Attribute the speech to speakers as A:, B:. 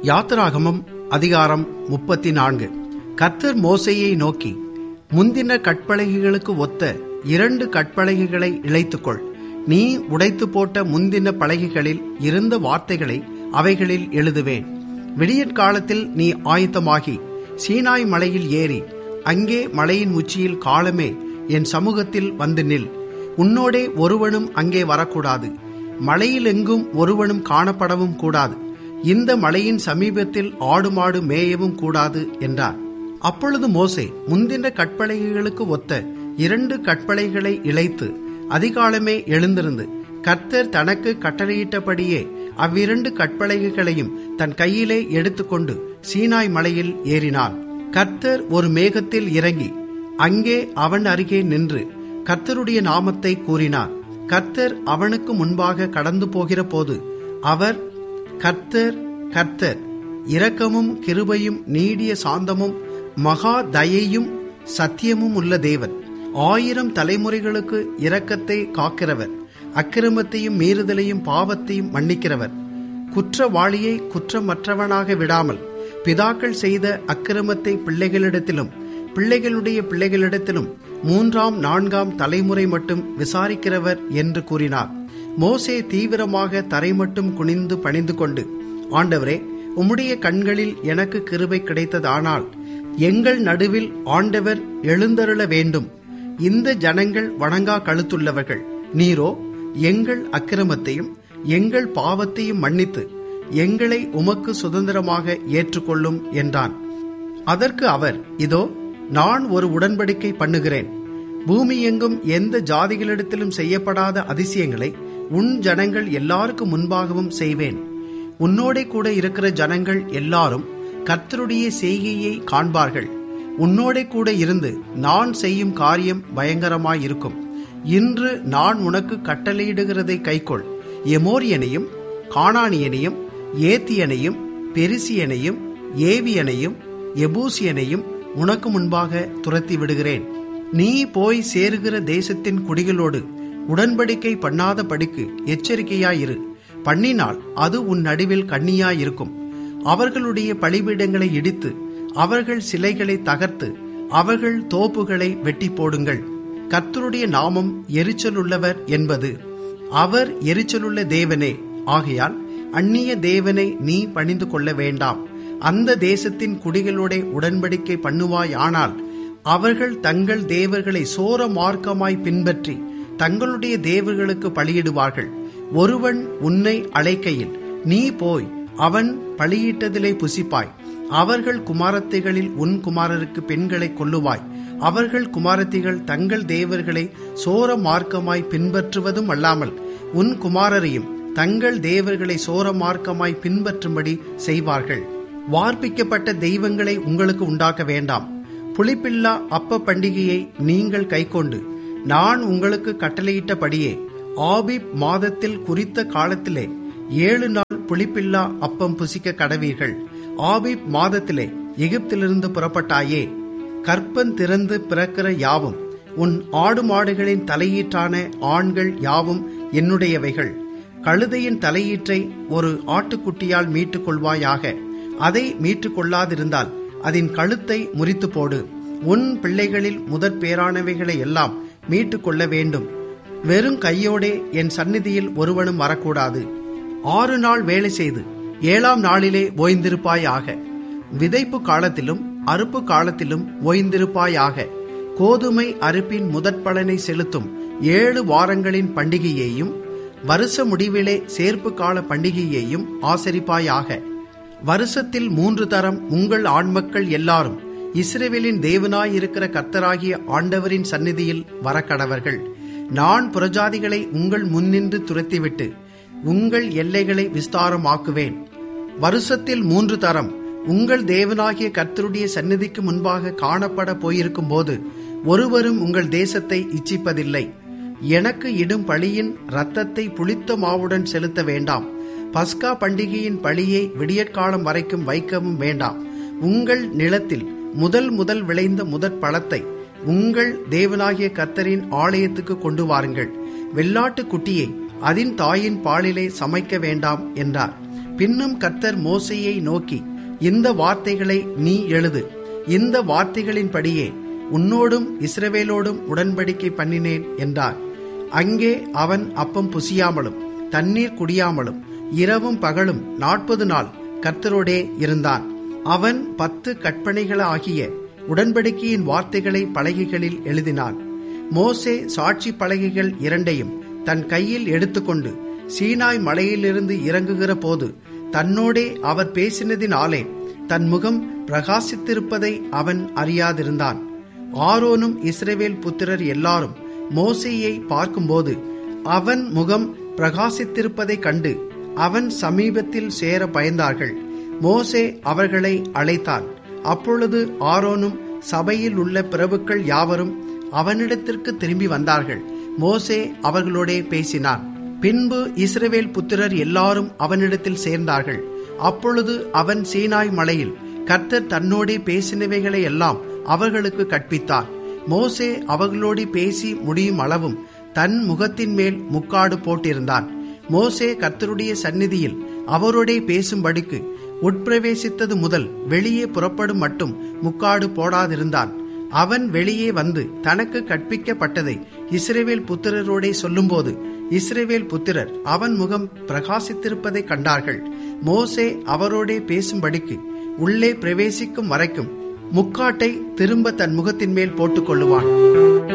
A: யாத்திராகமம் அதிகாரம் 34. கர்த்தர் மோசேயை நோக்கி, முந்தின கற்பலகைகளுக்கு ஒத்த 2 கற்பலகைகளை இழைத்துக்கொள். நீ உடைத்து போட்ட முந்தின பலகைகளில் இருந்த வார்த்தைகளை அவைகளில் எழுதுவேன். விடியற்காலத்தில் நீ ஆயத்தமாகி சீனாய் மலையில் ஏறி, அங்கே மலையின் உச்சியில் காலமே என் சமூகத்தில் வந்து நில். உன்னோடே ஒருவனும் அங்கே வரக்கூடாது, மலையில் எங்கும் ஒருவனும் காணப்படவும் கூடாது. இந்த மலையின் சமீபத்தில் ஆடு மாடு மேயவும் கூடாது என்றார். அப்பொழுது மோசே முந்தின கற்பலகைகளுக்கு ஒத்த 2 கற்பலகைகளை இழைத்து அதிகாலமே எழுந்திருந்து, கர்த்தர் தனக்கு கட்டளையிட்டபடியே அவ்விரண்டு கற்பலகைகளையும் தன் கையிலே எடுத்துக்கொண்டு சீனாய் மலையில் ஏறினான். கர்த்தர் ஒரு மேகத்தில் இறங்கி அங்கே அவன் அருகே நின்று கர்த்தருடைய நாமத்தை கூறினார். கர்த்தர் அவனுக்கு முன்பாக கடந்து போகிற போது அவர், கர்த்தர் கர்த்தர், இரக்கமும் கிருபையும் நீடிய சாந்தமும் மகா தயையும் சத்தியமும் உள்ள தேவன், 1000 தலைமுறைகளுக்கு இரக்கத்தை காக்கிறவர், அக்கிரமத்தையும் மீறுதலையும் பாவத்தையும் மன்னிக்கிறவர், குற்றவாளியை குற்றமற்றவனாக விடாமல் பிதாக்கள் செய்த அக்கிரமத்தை பிள்ளைகளிடத்திலும் பிள்ளைகளுடைய பிள்ளைகளிடத்திலும் 3ஆம் 4ஆம் தலைமுறை மட்டும் விசாரிக்கிறவர் என்று கூறினார். மோசே தீவிரமாக தரை மட்டும் குனிந்து பணிந்து கொண்டு, ஆண்டவரே, உம்முடைய கண்களில் எனக்கு கிருபை கிடைத்ததானால் எங்கள் நடுவில் ஆண்டவர் எழுந்தருள வேண்டும். இந்த ஜனங்கள் வணங்கா கழுத்துள்ளவர்கள், நீரோ எங்கள் அக்கிரமத்தையும் எங்கள் பாவத்தையும் மன்னித்து எங்களை உமக்கு சுதந்திரமாக ஏற்றுக்கொள்ளும் என்றான். அதற்கு அவர், இதோ நான் ஒரு உடன்படிக்கை பண்ணுகிறேன். பூமி எங்கும் எந்த ஜாதிகளிடத்திலும் செய்யப்படாத அதிசயங்களை உன் ஜனங்கள் எல்லாருக்கும் முன்பாகவும் செய்வேன். உன்னோடே கூட இருக்கிற ஜனங்கள் எல்லாரும் கர்த்தருடைய செய்கையை காண்பார்கள். உன்னோடே கூட இருந்து நான் செய்யும் காரியம் பயங்கரமாயிருக்கும். இன்று நான் உனக்கு கட்டளையிடுகிறதை கைக்கொள். எமோரியனையும் கானானியனையும் ஏத்தியனையும் பெரிசியனையும் ஏவியனையும் எபூசியனையும் உனக்கு முன்பாக துரத்தி விடுகிறேன். நீ போய் சேருகிற தேசத்தின் குடிகளோடு உடன்படிக்கை பண்ணாதபடிக்கு எச்சரிக்கையாயிரு. பண்ணினால் அது உன் நடுவில் கண்ணியாயிருக்கும். அவர்களுடைய பலிபீடங்களை இடித்து அவர்கள் சிலைகளை தகர்த்து அவர்கள் தோப்புகளை வெட்டி போடுங்கள். கர்த்தருடைய நாமம் எரிச்சலுள்ளவர் என்பது. அவர் எரிச்சலுள்ள தேவனே. ஆகையால் அந்நிய தேவனை நீ பணிந்து கொள்ள வேண்டாம். அந்த தேசத்தின் குடிகளோட உடன்படிக்கை பண்ணுவாயானால் அவர்கள் தங்கள் தேவர்களை சோர மார்க்கமாய் பின்பற்றி தங்களுடைய தேவர்களுக்கு பலியிடுவார்கள். ஒருவன் உன்னை அழைக்கையில் நீ போய் அவன் பலியிட்டதிலே புசிப்பாய். அவர்கள் குமாரத்திகளில் உன் குமாரருக்கு பெண்களை கொல்லுவாய். அவர்கள் குமாரத்திகள் தங்கள் தேவர்களை சோர மார்க்கமாய் பின்பற்றுவதும் அல்லாமல் உன் குமாரரையும் தங்கள் தேவர்களை சோர மார்க்கமாய் பின்பற்றும்படி செய்வார்கள். வார்ப்பிக்கப்பட்ட தெய்வங்களை உங்களுக்கு உண்டாக்க வேண்டாம். புளிப்பில்லா அப்ப பண்டிகையை நீங்கள் கைக்கொண்டு நான் உங்களுக்கு கட்டளையிட்டபடியே ஆபீப் மாதத்தில் குறித்த காலத்திலே 7 நாள் புளிப்பில்லா அப்பம் புசிக்க கடவீர்கள். ஆபீப் மாதத்திலே எகிப்திலிருந்து புறப்பட்டாயே. கற்பன் திறந்து பிறக்கிற யாவும் உன் ஆடு மாடுகளின் தலையீற்றான ஆண்கள் யாவும் என்னுடையவைகள். கழுதையின் தலையீற்றை ஒரு ஆட்டுக்குட்டியால் மீட்டுக் கொள்வாயாக. அதை மீட்டுக் கொள்ளாதிருந்தால் அதன் கழுத்தை முறித்து போடு. உன் பிள்ளைகளில் முதற் பேரானவைகளை எல்லாம் மீட்டுக் கொள்ள வேண்டும். வெறும் கையோடே என் சந்நிதியில் ஒருவனும் வரக்கூடாது. 6 நாள் வேலை செய்து 7ஆம் நாளிலே ஓய்ந்திருப்பாயாக. விதைப்பு காலத்திலும் அறுப்பு காலத்திலும் ஓய்ந்திருப்பாயாக. கோதுமை அறுப்பின் முதற் பலனை செலுத்தும் 7 வாரங்களின் பண்டிகையையும் வருஷ முடிவிலே சேர்ப்பு கால பண்டிகையையும் ஆசரிப்பாயாக. வருஷத்தில் 3 தரம் உங்கள் ஆண்மக்கள் எல்லாரும் இஸ்ரவேலின் தேவனாயிருக்கிற கர்த்தராகிய ஆண்டவரின் சந்நிதியில் வரக்கடவர்கள். நான் புறஜாதிகளை உங்கள் முன்னின்று துரத்திவிட்டு உங்கள் எல்லைகளை விஸ்தாரமாக்குவேன். வருஷத்தில் 3 தரம் உங்கள் தேவனாகிய கர்த்தருடைய சந்நிதிக்கு முன்பாக காணப்பட போயிருக்கும் போது ஒருவரும் உங்கள் தேசத்தை இச்சிப்பதில்லை. எனக்கு இடும் பலியின் இரத்தத்தை புளித்த மாவுடன் செலுத்த வேண்டாம். பஸ்கா பண்டிகையின் பலியை விடியற்காலம் வரைக்கும் வைக்கவும் வேண்டாம். உங்கள் நிலத்தில் முதல் விளைந்த முதற் பழத்தை உங்கள் தேவனாகிய கர்த்தரின் ஆலயத்துக்கு கொண்டு வாருங்கள். வெள்ளாட்டு குட்டியை அதன் தாயின் பாலிலே சமைக்க வேண்டாம் என்றார். பின்னும் கர்த்தர் மோசேயை நோக்கி, இந்த வார்த்தைகளை நீ எழுது. இந்த வார்த்தைகளின்படியே உன்னோடும் இஸ்ரவேலோடும் உடன்படிக்கை பண்ணினேன் என்றார். அங்கே அவன் அப்பம் புசியாமலும் தண்ணீர் குடியாமலும் இரவும் பகலும் 40 நாள் கர்த்தரோடே இருந்தான். அவன் 10 கற்பனைகளாகிய உடன்படிக்கையின் வார்த்தைகளை பலகைகளில் எழுதினான். மோசே சாட்சி பலகைகள் 2ஐயும் தன் கையில் எடுத்துக்கொண்டு சீனாய் மலையிலிருந்து இறங்குகிற போது தன்னோடே அவர் பேசினதினாலே தன் முகம் பிரகாசித்திருப்பதை அவன் அறியாதிருந்தான். ஆரோனும் இஸ்ரவேல் புத்திரர் எல்லாரும் மோசேயை பார்க்கும்போது அவன் முகம் பிரகாசித்திருப்பதை கண்டு அவன் சமீபத்தில் சேர பயந்தார்கள். மோசே அவர்களை அழைத்தான். அப்பொழுது ஆரோனும் சபையில் உள்ள பிரபுக்கள் யாவரும் அவனிடத்திற்கு திரும்பி வந்தார்கள். மோசே அவர்களோடே பேசினான். பின்பு இஸ்ரவேல் புத்திரர் எல்லாரும் அவனிடத்தில் சேர்ந்தார்கள். அப்பொழுது அவன் சீனாய் மலையில் கர்த்தர் தன்னோடே பேசினவைகளை எல்லாம் அவர்களுக்கு கற்பித்தான். மோசே அவர்களோடு பேசி முடியும் அளவும் தன் முகத்தின் மேல் முக்காடு போட்டிருந்தான். மோசே கர்த்தருடைய சந்நிதியில் அவரோடே பேசும்படிக்கு உட்பிரவேசித்தது முதல் வெளியே புறப்படும் மட்டும் முக்காடு போடாதிருந்தான். அவன் வெளியே வந்து தனக்கு கற்பிக்கப்பட்டதை இஸ்ரவேல் புத்திரரோடே சொல்லும்போது இஸ்ரவேல் புத்திரர் அவன் முகம் பிரகாசித்திருப்பதை கண்டார்கள். மோசே அவரோடே பேசும்படிக்கு உள்ளே பிரவேசிக்கும் வரைக்கும் முக்காட்டை திரும்ப தன் முகத்தின் மேல் போட்டுக் கொள்ளுவான்.